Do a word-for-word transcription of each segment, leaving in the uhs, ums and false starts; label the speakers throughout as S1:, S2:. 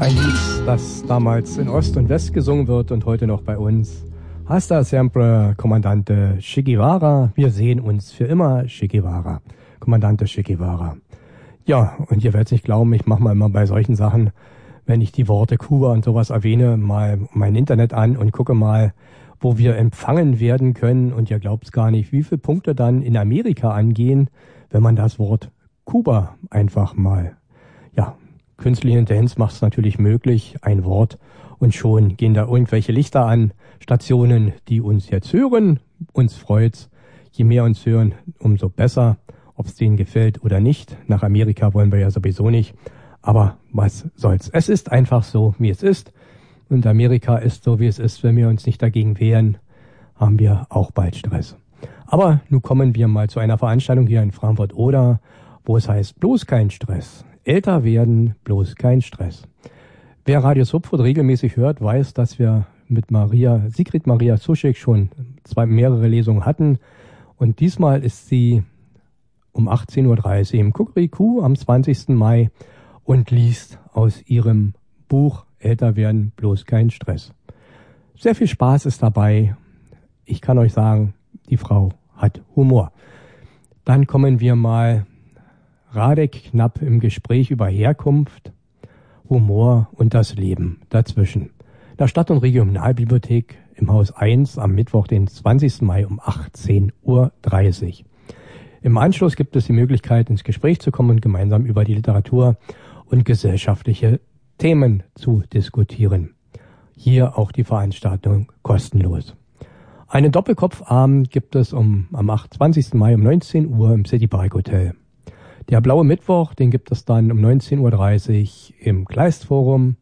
S1: Ein Lied, das damals in Ost und West gesungen wird und heute noch bei uns. Hasta siempre, Kommandante Che Guevara. Wir sehen uns für immer, Che Guevara. Kommandante Che Guevara. Ja, und ihr werdet nicht glauben, ich mache mal immer bei solchen Sachen, wenn ich die Worte Kuba und sowas erwähne, mal mein Internet an und gucke mal, wo wir empfangen werden können. Und ihr glaubt es gar nicht, wie viele Punkte dann in Amerika angehen, wenn man das Wort Kuba einfach mal, ja, künstliche Intelligenz macht es natürlich möglich, ein Wort, und schon gehen da irgendwelche Lichter an, Stationen, die uns jetzt hören. Uns freut's. Je mehr uns hören, umso besser. Ob es denen gefällt oder nicht. Nach Amerika wollen wir ja sowieso nicht. Aber was soll's. Es ist einfach so, wie es ist. Und Amerika ist so, wie es ist. Wenn wir uns nicht dagegen wehren, haben wir auch bald Stress. Aber nun kommen wir mal zu einer Veranstaltung hier in Frankfurt-Oder, wo es heißt, bloß kein Stress. Älter werden, bloß kein Stress. Wer Radio Subfurt regelmäßig hört, weiß, dass wir mit Maria, Sigrid Maria Zuschek schon zwei, mehrere Lesungen hatten. Und diesmal ist sie um achtzehn Uhr dreißig im Kukuriku am zwanzigsten Mai und liest aus ihrem Buch Älter werden, bloß kein Stress. Sehr viel Spaß ist dabei. Ich kann euch sagen, die Frau hat Humor. Dann kommen wir mal Radek Knapp im Gespräch über Herkunft, Humor und das Leben dazwischen. In der Stadt- und Regionalbibliothek im Haus eins am Mittwoch, den zwanzigsten Mai um achtzehn Uhr dreißig. Im Anschluss gibt es die Möglichkeit, ins Gespräch zu kommen und gemeinsam über die Literatur und gesellschaftliche Themen zu diskutieren. Hier auch die Veranstaltung kostenlos. Einen Doppelkopfabend gibt es um, am zwanzigsten Mai um neunzehn Uhr im City Park Hotel. Der Blaue Mittwoch, den gibt es dann um neunzehn Uhr dreißig im Kleistforum.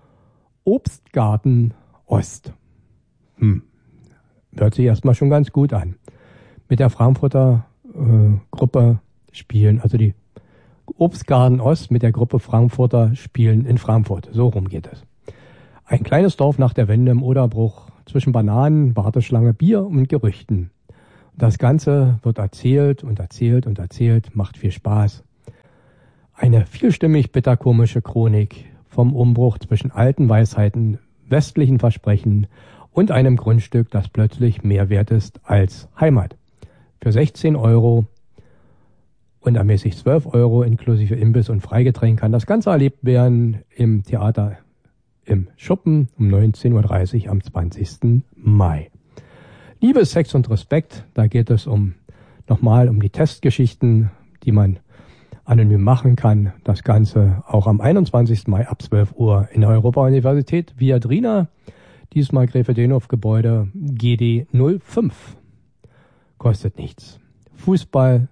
S1: Obstgarten Ost. Hm. Hört sich erstmal schon ganz gut an. Mit der Frankfurter äh, Gruppe spielen, also die Obstgarten Ost mit der Gruppe Frankfurter spielen in Frankfurt. So rum geht es. Ein kleines Dorf nach der Wende im Oderbruch zwischen Bananen, Warteschlange, Bier und Gerüchten. Das Ganze wird erzählt und erzählt und erzählt, macht viel Spaß. Eine vielstimmig bitterkomische Chronik vom Umbruch zwischen alten Weisheiten, westlichen Versprechen und einem Grundstück, das plötzlich mehr wert ist als Heimat. Für sechzehn Euro und ermäßigt zwölf Euro inklusive Imbiss und Freigetränk kann das Ganze erlebt werden im Theater im Schuppen um neunzehn Uhr dreißig am zwanzigsten Mai. Liebe, Sex und Respekt, da geht es um nochmal um die Testgeschichten, die man anonym machen kann. Das Ganze auch am einundzwanzigsten Mai ab zwölf Uhr in der Europa-Universität Viadrina, diesmal Gräfe-Denhof-Gebäude G D null fünf. Kostet nichts. Fußball,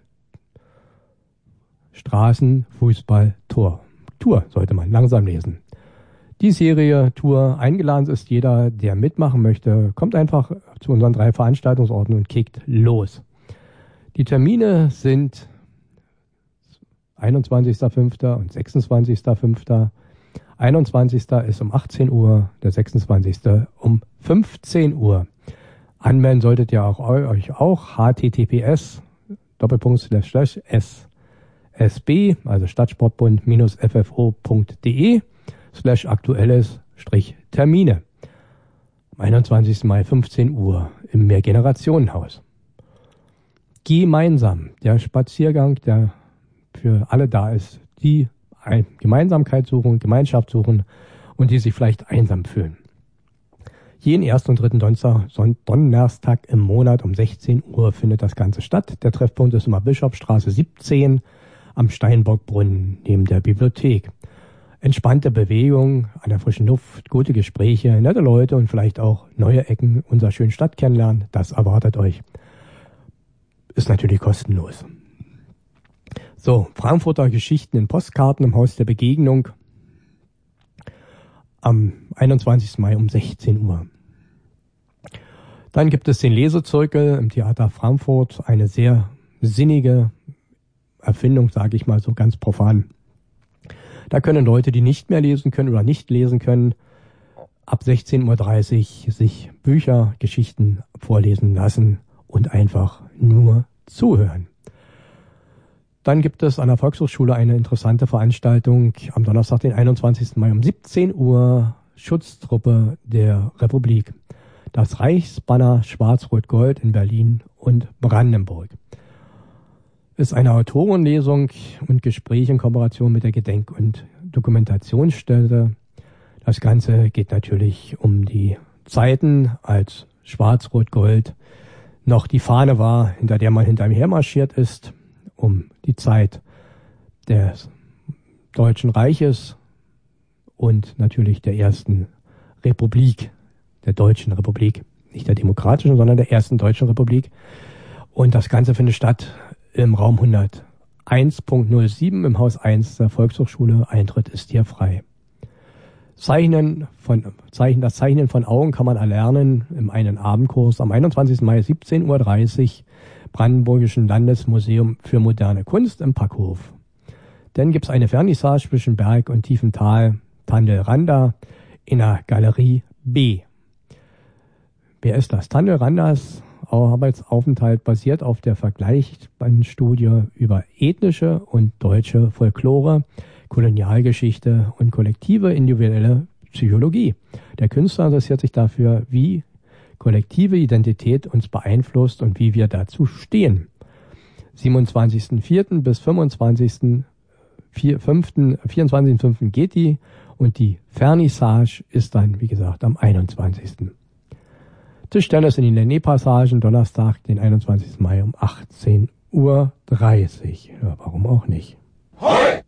S1: Straßen, Fußball, Tor. Tour sollte man langsam lesen. Die Serie Tour, eingeladen ist jeder, der mitmachen möchte, kommt einfach zu unseren drei Veranstaltungsorten und kickt los. Die Termine sind einundzwanzigster fünfter und sechsundzwanzigster fünfter einundzwanzigster ist um achtzehn Uhr, der sechsundzwanzigste um fünfzehn Uhr. Anmelden solltet ihr auch euch auch https Doppelpunkt slash slash ssb, also Stadtsportbund minus ffo.de slash aktuelles Strich Termine. Am einundzwanzigsten Mai fünfzehn Uhr im Mehrgenerationenhaus. Gemeinsam, der Spaziergang, der für alle da ist, die Gemeinsamkeit suchen, Gemeinschaft suchen und die sich vielleicht einsam fühlen. Jeden ersten und dritten Donnerstag, Donnerstag im Monat um sechzehn Uhr findet das Ganze statt. Der Treffpunkt ist immer Bischofsstraße siebzehn am Steinbockbrunnen neben der Bibliothek. Entspannte Bewegung an der frischen Luft, gute Gespräche, nette Leute und vielleicht auch neue Ecken unserer schönen Stadt kennenlernen. Das erwartet euch. Ist natürlich kostenlos. So, Frankfurter Geschichten in Postkarten im Haus der Begegnung am einundzwanzigsten Mai um sechzehn Uhr. Dann gibt es den Lesezirkel im Theater Frankfurt, eine sehr sinnige Erfindung, sage ich mal so ganz profan. Da können Leute, die nicht mehr lesen können oder nicht lesen können, ab sechzehn Uhr dreißig sich Bücher, Geschichten vorlesen lassen und einfach nur zuhören. Dann gibt es an der Volkshochschule eine interessante Veranstaltung am Donnerstag, den einundzwanzigsten Mai um siebzehn Uhr, Schutztruppe der Republik. Das Reichsbanner Schwarz-Rot-Gold in Berlin und Brandenburg. Ist eine Autorenlesung und Gespräch in Kooperation mit der Gedenk- und Dokumentationsstätte. Das Ganze geht natürlich um die Zeiten, als Schwarz-Rot-Gold noch die Fahne war, hinter der man hinter ihm hermarschiert ist, um die Zeit des Deutschen Reiches und natürlich der ersten Republik, der Deutschen Republik, nicht der Demokratischen, sondern der ersten Deutschen Republik. Und das Ganze findet statt im Raum hunderteins Punkt null sieben im Haus eins der Volkshochschule. Eintritt ist hier frei. Zeichnen von, Zeichen, das Zeichnen von Augen kann man erlernen im einen Abendkurs am einundzwanzigsten Mai siebzehn Uhr dreißig Brandenburgischen Landesmuseum für moderne Kunst im Packhof. Dann gibt es eine Vernissage zwischen Berg und tiefem Tal, Tandelranda, in der Galerie B. Wer ist das? Tandelrandas Arbeitsaufenthalt basiert auf der vergleichbaren Studie über ethnische und deutsche Folklore, Kolonialgeschichte und kollektive individuelle Psychologie. Der Künstler interessiert sich dafür, wie kollektive Identität uns beeinflusst und wie wir dazu stehen. siebenundzwanzigsten vierten bis fünfundzwanzigsten vierundzwanzigsten geht die und die Vernissage ist dann, wie gesagt, am einundzwanzigsten Tischtennis in den Lenné-Passagen, Donnerstag, den einundzwanzigsten Mai um achtzehn Uhr dreißig. Ja, warum auch nicht? Hoi!